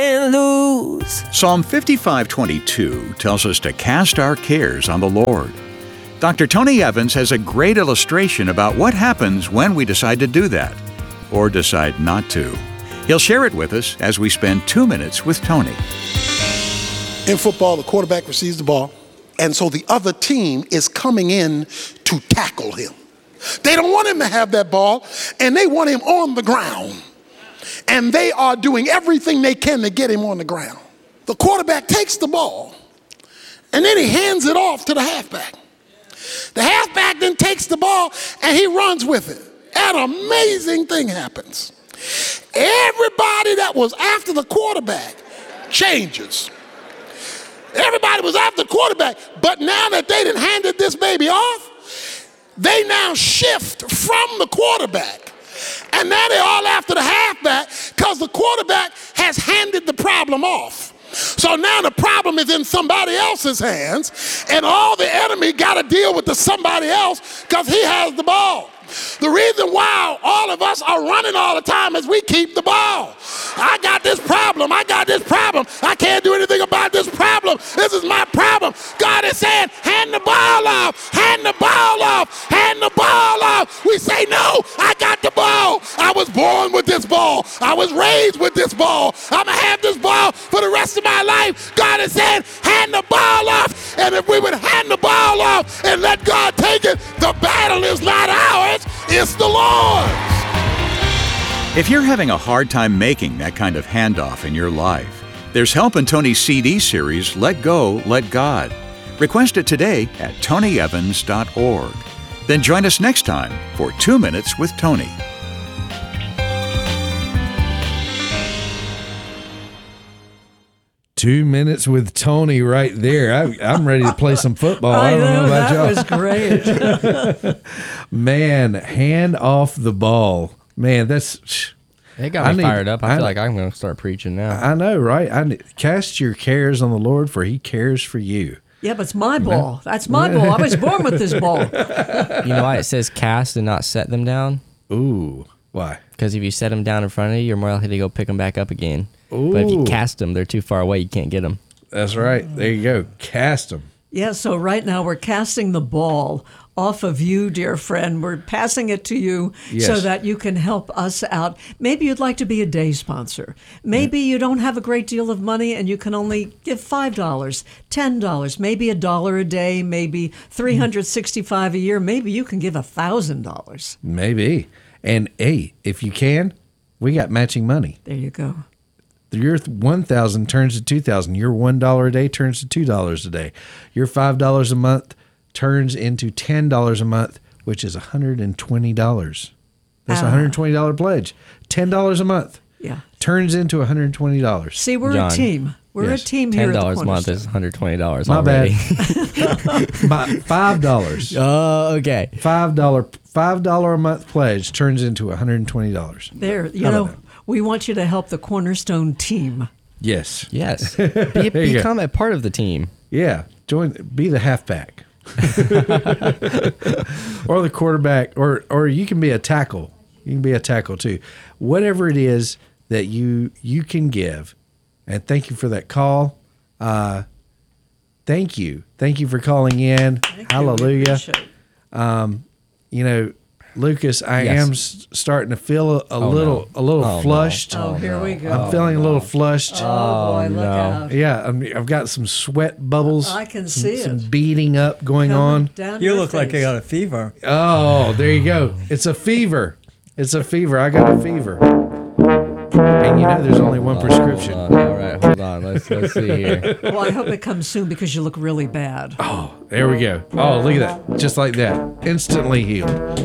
and lose. Psalm 55:22 tells us to cast our cares on the Lord. Dr. Tony Evans has a great illustration about what happens when we decide to do that, or decide not to. He'll share it with us as we spend 2 minutes with Tony. In football, the quarterback receives the ball, and so the other team is coming in to tackle him. They don't want him to have that ball, and they want him on the ground. And they are doing everything they can to get him on the ground. The quarterback takes the ball, and then he hands it off to the halfback. The halfback then takes the ball, and he runs with it. An amazing thing happens. Everybody that was after the quarterback changes. Everybody was after the quarterback, but now that they done handed this baby off, they now shift from the quarterback. And now they're all after the halfback because the quarterback has handed the problem off. So now the problem is in somebody else's hands, and all the enemy got to deal with the somebody else because he has the ball. The reason why all of us are running all the time is we keep the ball. I got this problem. I can't do anything about this problem. This is my problem. God is saying, hand the ball off, hand the ball off, hand the ball off. We say, no, I got the ball. I was born with this ball. I was raised with this ball. I'm going to have this ball for the rest of my life. God is saying, hand the ball off. And if we would hand the ball off and let God take it, the battle is not ours, it's the Lord's. If you're having a hard time making that kind of handoff in your life, there's help in Tony's CD series, Let Go, Let God. Request it today at tonyevans.org. Then join us next time for 2 Minutes with Tony. Two minutes with Tony right there. I'm ready to play some football. I don't know about y'all. That was great. Man, hand off the ball. Man, that's... It got me fired up. I feel like I'm going to start preaching now. I know, right? Cast your cares on the Lord, for he cares for you. Yeah, but it's my ball. That's my ball. I was born with this ball. You know why it says cast and not set them down? Ooh, why? Because if you set them down in front of you, you're more likely to go pick them back up again. Ooh. But if you cast them, they're too far away. You can't get them. That's right. There you go. Cast them. Yeah, so right now we're casting the ball off of you, dear friend. We're passing it to you so that you can help us out. Maybe you'd like to be a day sponsor. Maybe you don't have a great deal of money and you can only give $5, $10, maybe $1 a day, maybe $365 a year. Maybe you can give $1,000. Maybe. And hey, if you can, we got matching money. There you go. Your $1,000 turns to $2,000. Your $1 a day turns to $2 a day. Your $5 a month turns into $10 a month, which is $120. That's a $120 pledge. $10 a month. Yeah. Turns into $120. See, we're a team. We're a team here at the $10 a month is $120 My already. bad. $5. Oh, okay. $5 a month pledge turns into $120. There, you know, we want you to help the Cornerstone team. Yes. Yes. Become a part of the team. Yeah. Be the halfback. Or the quarterback, or you can be a tackle. You can be a tackle too. Whatever it is that you can give. And thank you for that call. Thank you. Thank you for calling in. Hallelujah. You know, Lucas, I am starting to feel a little flushed. No. Oh, here we go. I'm feeling a little flushed. Oh, boy, look out. Yeah, I've got some sweat bubbles. I can see it. Some beating up going on. You look like you got a fever. Oh, there you go. It's a fever. It's a fever. I got a fever. And you know there's only one prescription. All right, hold on. Let's see here. Well, I hope it comes soon because you look really bad. Oh, there we go. Oh, look at that. Just like that. Instantly healed.